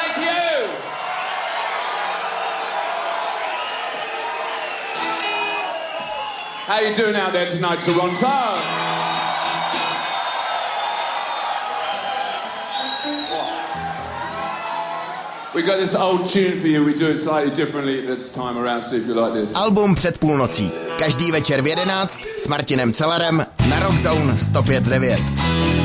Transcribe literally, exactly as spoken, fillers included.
Thank you. How you doing out there tonight, Toronto? We got this old tune for you. We do it slightly differently this time around. See if you like this. Album Před půlnocí. Každý večer v jedenáct s Martinem Cellerem na Rock Zone sto pět devět.